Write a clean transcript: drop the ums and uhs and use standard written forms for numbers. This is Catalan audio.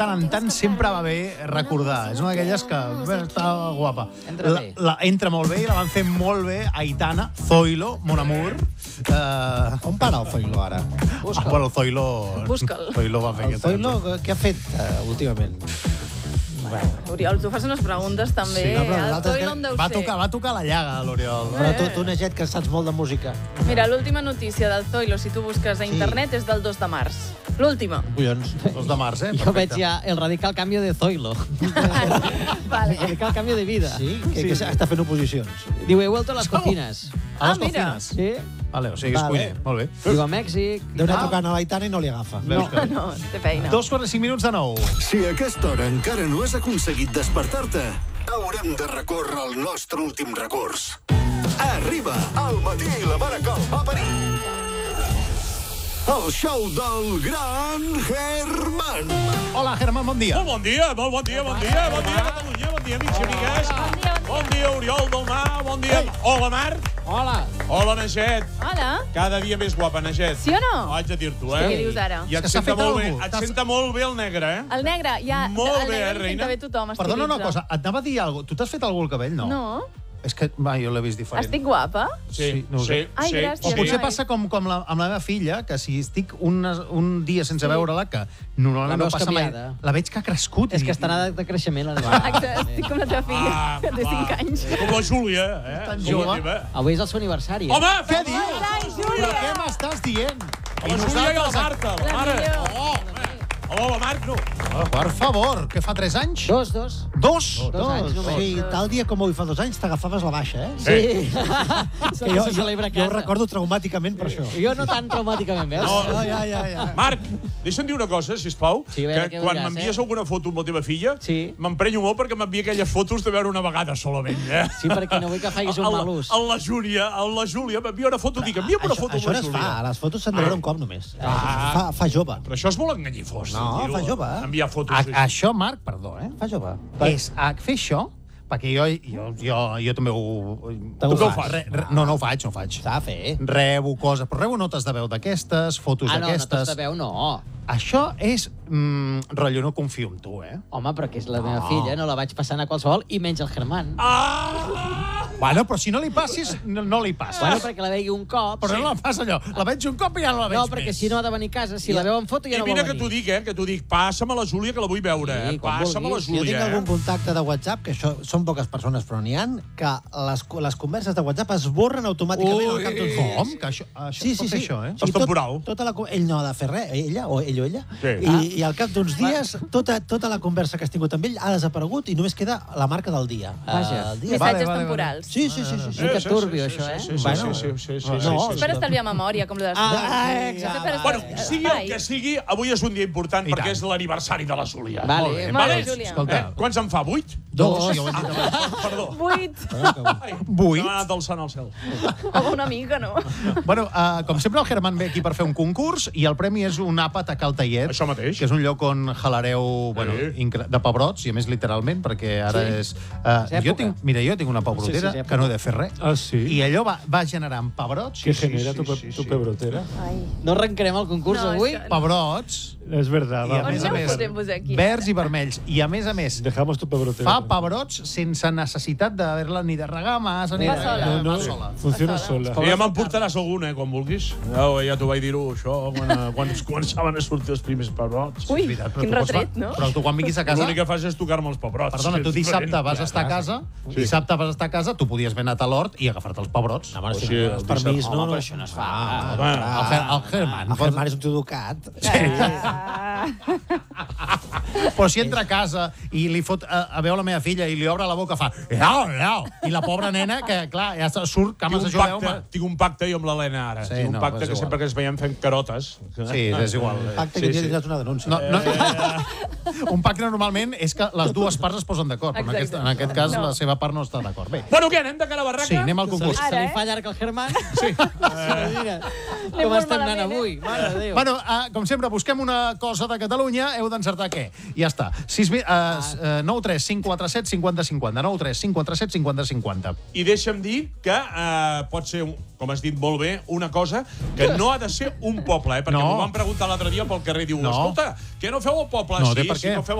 tant en tant sempre va bé recordar. És una d'aquelles que està guapa. Entra molt bé i la van fer molt bé Aitana, Zoilo, Mon Amour. On para el Zoilo ara? Bueno, el Zoilo... Busca'l. Zoilo va fer El Zoilo, què ha fet últimament? Oriol, tu fas unes preguntes també. Sí, no, però El nosaltres Zoilo on deu Va ser? tocar la llaga, l'Oriol. Però tu, Neget, que saps molt de música. Mira, l'última notícia del Zoilo, si tu busques a internet, és del 2 de març. L'última. Collons. 2 de març, Jo veig ja el radical cambio de Zoilo. Vale. El radical cambio de vida. Sí? Que està fent oposicions. Diu, he vuelto a las cocinas. A les mira. cocinas. Sí? Vale, o sigui, és Vale. cuiner. Molt bé. Diu a Mèxic. Deu anar tocant a l'Aitana i no li agafa. Veus que... No, té feina. 2:45 de 9. Si a aquesta hora encara no has aconseguit despertar-te, haurem de recórrer el nostre últim recurs. Arriba al matí la mare que el va parir. El show del gran Germán. Hola, Germán, bon dia. Molt bon dia, Catalunya, bon dia, amics i amigues. Bon dia, Oriol del Mar, bon dia. Hola, Marc. Hola. Hola, Neget. Hola. Cada dia més guapa, Neget. Sí o no? Haig de dir-t'ho, Què dius ara? I et És que s'ha senta fet molt bé, algú. et senta molt bé el negre, eh? El negre, ja... Molt el bé, negre li reina. senta bé tothom, Perdona una estilitza. cosa, et anava a dir alguna cosa. Tu t'has fet algú al cabell, no? No? És que, va, jo l'he vist diferent. Estic guapa? Sí, no ho sé. Ai, gràcies. O potser Ai. passa com amb la meva filla, que si estic un dia sense veure-la, que normalment La no veus passa mai, canviada. la veig que ha crescut. És que està en edat de creixement. Exacte, estic com la teva filla, que té 5 anys. Com la Júlia, eh? Tan Com la jove. teva. Avui és el seu aniversari. Home, Què dius? Ai, Però Júlia! què m'estàs dient? la Júlia i la Marta, la La mare. millor. Hola, Marc, no. Oh, per favor, que fa 3 anys? Dos. 2? 2 anys només. Sí, tal dia com avui fa 2 anys t'agafaves la baixa, eh? Sí. Que jo, Se celebra a jo ho casa. recordo traumàticament per això. Jo no tan traumàticament, veus? No. Ja. Marc, deixa'm dir una cosa, sisplau, Sí, a veure, que què quan diràs, m'envies eh? alguna foto amb la teva filla, Sí. m'emprenyo molt perquè m'envia aquelles fotos de veure una vegada solament, eh? Sí, perquè no vull que facis un mal ús. La Júlia m'envia una foto, dic, envia'm una foto amb Això la no es fa, Júlia. les fotos s'han de veure un cop només. Fa jove. Però això és molt enganyifós. No, dir-ho. fa jove, eh? Enviar fotos. Això, Marc, perdó, Fa jove. és fer això, perquè jo també ho... També ho Tu ho fas. fas. No ho faig. S'ha de fer. Rebo coses, però rebo notes de veu d'aquestes, fotos Ah, no, d'aquestes. notes de veu no. Això és... rotllo, no confio en tu, eh? Home, però que és la meva filla, no la vaig passant a qualsevol, i menys el Germán. Bueno, però si no li passis, no li passis. Bueno, perquè la vegi un cop. Però no la passa allò. La veig un cop i ja no la veig No, perquè més. si no ha de venir a casa, si la veu en foto ja I no vol mira venir. que t'ho dic, que t'ho dic. Passa'm a la Júlia, que la vull veure, Sí, quan Passa'm a la vulguis. Jo tinc Júlia, algun contacte de WhatsApp, que això són poques persones, però n'hi ha, que les converses de WhatsApp es borren automàticament al cap d'uns dies. Com? Que això Sí, es pot fer sí. això, eh? És temporal. Ell no ha de fer res, ella o ell o ella. Sí. I al cap d'uns dies, tota la conversa que has tingut amb ell ha desaparegut i només queda la marca del dia. Vaja. El dia. Missatges vale. temporals. Sí. Mica turbio, això, eh? Sí, Bueno, sí. no, És per estalviar memòria, com lo de... exacte. Bueno, sigui el que sigui, avui és un dia important I perquè tant. és l'aniversari de la Júlia. Vale. Molt bé. Molt bé, Vale? Júlia. Escolta, Quants en fa? 8? dos, ja ho he dit abans. Perdó. 8. Ai, 8. m'ha anat el sant al cel. O una mica, no? Bueno, com sempre, el Germán ve aquí per fer un concurs i el premi és un àpat a Cal Taiet. Això mateix. Que és un lloc on jalareu de pebrots, i a més literalment, perquè ara és... jo tinc una pebrotera Sí, sí, que no he de fer res. Ah, sí? I allò va generant pebrots. ¿Qué genera tu pebrotera? Ai. No arrencarem el concurs No, avui? és que- Pebrots, Es verdad, i a vamos. més a no més, podem posar aquí. verds i vermells. I a més, Dejamos tu pebrotera. fa pebrots sense necessitat d'haver-la ni de regar massa, ni Va de... sola. No, no, Va sola. funciona sola. Ja me'n portaràs alguna, quan vulguis. Ja t'ho vaig dir-ho, això, quan començaven a sortir els primers pebrots. Ui, És veritat, però quin tu pots retret, fa- no? Però tu quan vinguis a casa... L'únic que fas és tocar-me els pebrots. Perdona, tu dissabte vas estar a casa, dissabte vas estar a casa, tu podies haver anat a l'hort i agafar-te els pebrots. Home, si sí, no dones el permís, dissabte. no? Home, però això no es fa. El Germán. El Germán és un tio educat. Però si entra a casa i li fot a veure la meva filla i li obre la boca, fa... I la pobra nena, que clar, ja surt cames de jove. Tinc un pacte jo amb l'Helena ara. Sí, Tinc un no, pacte és que igual. sempre que ens veiem fem carotes. Sí, és igual. Pacte que ja tindràs una denúncia. Un pacte normalment és que les dues parts es posen d'acord, però Exacte. en aquest cas la seva part no està d'acord. Bé, Bueno, què, anem de cara a barraca? sí, anem al concurs. Se li Ara, fa llarg al Germán? Sí. Mira, com molt estem anant malament, avui? Mare de Déu. Bueno, com sempre, busquem una cosa de Catalunya, heu d'encertar què. I Ja està. 9 3 5 4 7 50 50. 9 3 5 4 7 50 50. I deixa'm dir que pot ser, com has dit molt bé, una cosa que no ha de ser un poble, perquè m'ho van preguntar l'altre dia pel carrer. Diu, escolta, que no feu el poble? No, Sí, per què? no feu